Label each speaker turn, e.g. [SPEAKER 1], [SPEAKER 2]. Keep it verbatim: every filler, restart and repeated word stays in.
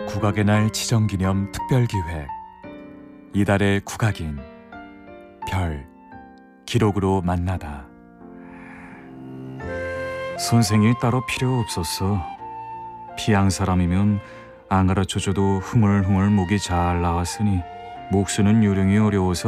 [SPEAKER 1] 국악의 날 지정기념 특별기획 이달의 국악인 별 기록으로 만나다. 선생이 따로 필요 없었어. 피양 사람이면 안 가르쳐줘도 흥얼흥얼 목이 잘 나왔으니 목수는 요령이 어려워서